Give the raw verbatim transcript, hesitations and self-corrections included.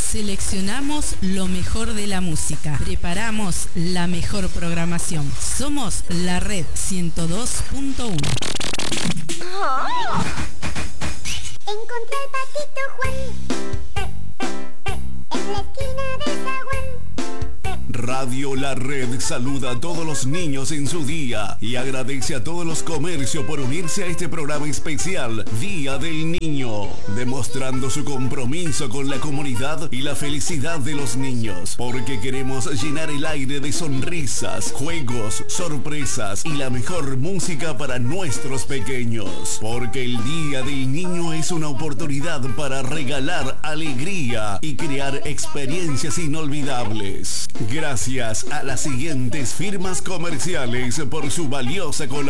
Seleccionamos lo mejor de la música. Preparamos la mejor programación. Somos la red ciento dos punto uno. Oh. Encontré al patito Juan en la esquina del zaguán. Radio La Red saluda a todos los niños en su día y agradece a todos los comercios por unirse a este programa especial Día del Niño, demostrando su compromiso con la comunidad y la felicidad de los niños, porque queremos llenar el aire de sonrisas, juegos, sorpresas y la mejor música para nuestros pequeños, porque el Día del Niño es una oportunidad para regalar alegría y crear experiencias inolvidables. Gracias a las siguientes firmas comerciales por su valiosa colaboración.